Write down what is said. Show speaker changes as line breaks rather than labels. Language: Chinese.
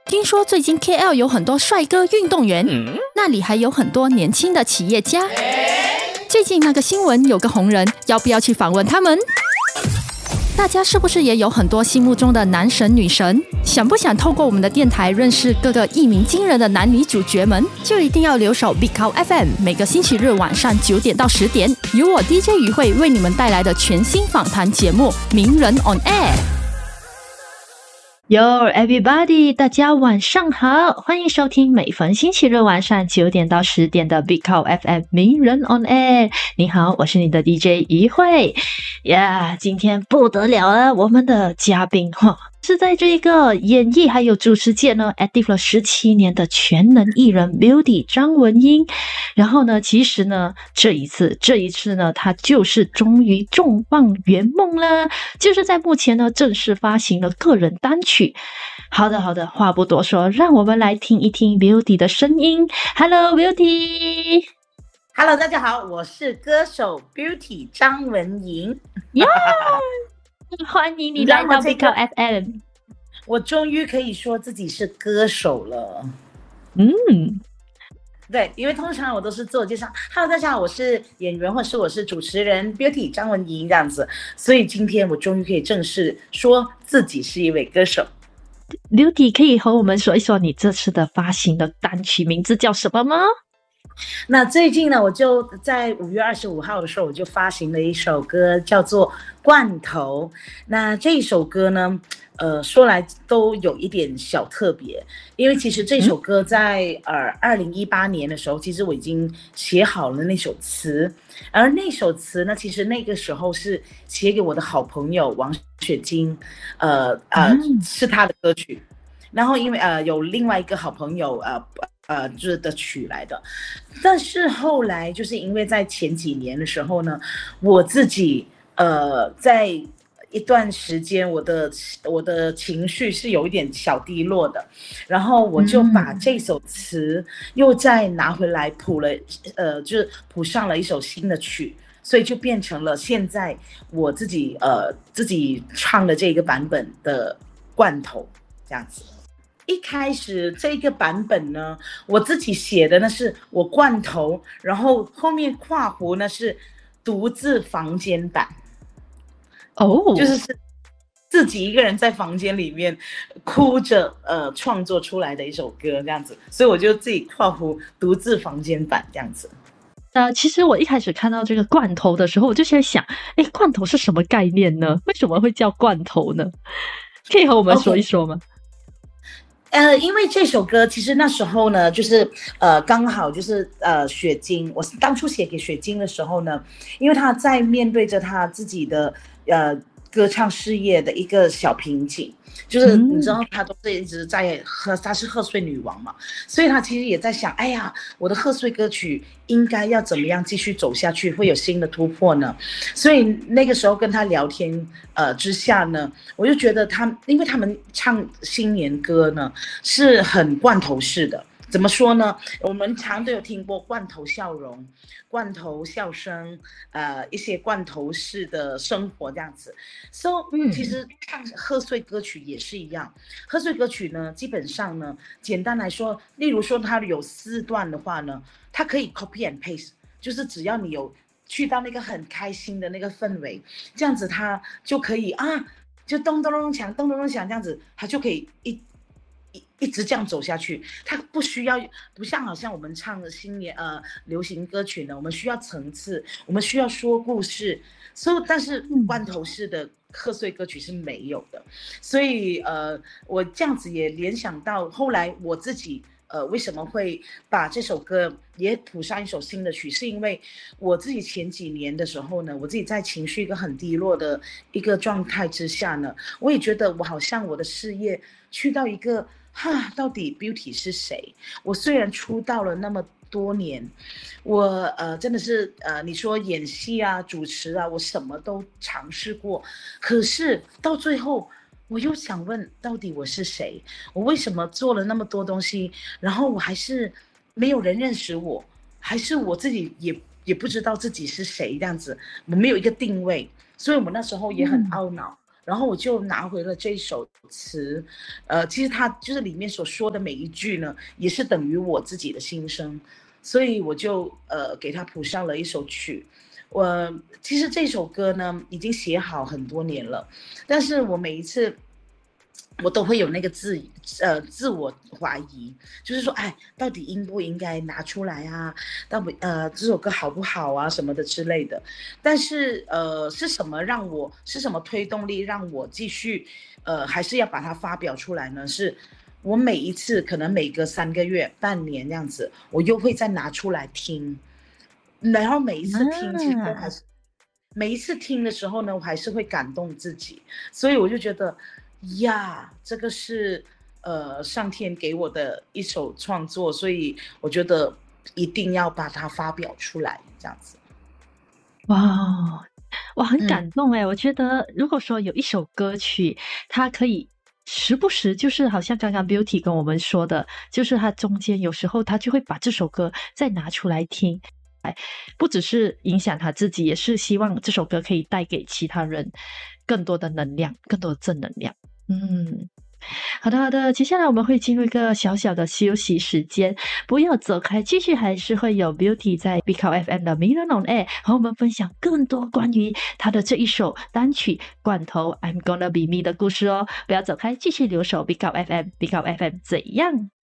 听说最近 KL 有很多帅哥运动员，那里还有很多年轻的企业家。最近那个新闻有个红人，要不要去访问他们？大家是不是也有很多心目中的男神女神？想不想透过我们的电台认识各个一鸣惊人的男女主角们？就一定要留守 Big Cow FM， 每个星期日晚上9点到10点，由我 DJ 于慧为你们带来的全新访谈节目《名人 on Air》。Yo everybody， 大家晚上好，欢迎收听每逢星期日晚上9点到10点的 Big Cow FM 名人 on Air。你好，我是你的 DJ 于慧呀。今天不得了啊，我们的嘉宾是在这个演艺还有主持界呢 active 了17年的全能艺人 Beauty 张文英。然后呢，其实呢，这一次呢，她就是终于重磅圆梦了，就是在目前呢正式发行了个人单曲。好的，话不多说，让我们来听一听 Beauty 的声音。Hello Beauty。Hello，
大家好，我是歌手 Beauty 张文莹。
欢迎你来到 Big Cow FM。
我终于可以说自己是歌手了。对，因为通常我都是自我介绍 ，Hello， 大家好，我是演员或是我是主持人 Beauty 张文莹这样子，所以今天我终于可以正式说自己是一位歌手。
Beauty 可以和我们说一说你这次的发行的单曲名字叫什么吗？
那最近呢，我就在5月25号的时候，我就发行了一首歌，叫做《罐头》。那这一首歌呢，说来都有一点小特别，因为其实这首歌在2018年的时候，其实我已经写好了那首词，而那首词呢，其实那个时候是写给我的好朋友王雪晶，是他的歌曲。然后因为有另外一个好朋友就是的曲来的，但是后来就是因为在前几年的时候呢，我自己在一段时间我的情绪是有一点小低落的，然后我就把这首词又再拿回来谱了，就是谱上了一首新的曲，所以就变成了现在我自己唱的这个版本的罐头这样子。一开始这个版本呢，我自己写的呢是我罐头，然后后面括弧呢是独自房间版，就是自己一个人在房间里面哭着创作出来的一首歌这样子，所以我就自己括弧独自房间版这样子。
其实我一开始看到这个罐头的时候，我就在想，罐头是什么概念呢？为什么会叫罐头呢？可以和我们说一说吗？
因为这首歌其实那时候呢，就是刚好就是雪晶，我当初写给雪晶的时候呢，因为他在面对着他自己的歌唱事业的一个小瓶颈，就是你知道他都是一直在他是贺岁女王嘛，所以他其实也在想，哎呀，我的贺岁歌曲应该要怎么样继续走下去，会有新的突破呢？所以那个时候跟他聊天之下呢，我就觉得因为他们唱新年歌呢是很罐头式的。怎么说呢？我们常都有听过罐头笑容、罐头笑声，一些罐头式的生活这样子。其实唱贺岁歌曲也是一样。贺岁歌曲呢，基本上呢，简单来说，例如说它有4段的话呢，它可以 copy and paste， 就是只要你有去到那个很开心的那个氛围，这样子它就可以就咚咚咚响，咚咚咚响这样子，它就可以一直这样走下去，它不像好像我们唱的新年流行歌曲呢，我们需要层次，我们需要说故事，但是罐头式的贺岁歌曲是没有的，所以我这样子也联想到后来我自己为什么会把这首歌也谱上一首新的曲，是因为我自己前几年的时候呢，我自己在情绪一个很低落的一个状态之下呢，我也觉得我好像我的事业去到一个到底 Beauty 是谁？我虽然出道了那么多年，我真的是你说演戏啊、主持啊，我什么都尝试过，可是到最后我又想问，到底我是谁？我为什么做了那么多东西，然后我还是没有人认识我，还是我自己也不知道自己是谁这样子，我没有一个定位，所以我那时候也很懊恼。 然后我就拿回了这首词，其实它就是里面所说的每一句呢，也是等于我自己的心声，所以我就给它谱上了一首曲。其实这首歌呢已经写好很多年了，但是我每一次我都会有那个自我怀疑，就是说，哎，到底应不应该拿出来啊？这首歌好不好啊？什么的之类的。但是是什么推动力让我继续还是要把它发表出来呢？是我每一次可能每隔3个月、半年这样子，我又会再拿出来听，然后每一次听其实都还是。每一次听的时候呢，我还是会感动自己，所以我就觉得呀，这个是上天给我的一首创作，所以我觉得一定要把它发表出来，这样子。
哇，很感动我觉得如果说有一首歌曲，它可以时不时就是好像刚刚 Beauty 跟我们说的，就是它中间有时候他就会把这首歌再拿出来听，不只是影响他自己，也是希望这首歌可以带给其他人更多的能量，更多的正能量。好的，接下来我们会进入一个小小的休息时间，不要走开，继续还是会有 Beauty 在 Big Out FM 的名人 on air 和我们分享更多关于他的这一首单曲罐头 I'm Gonna Be Me 的故事哦。不要走开，继续留守 Big Out FM Big Out FM 怎样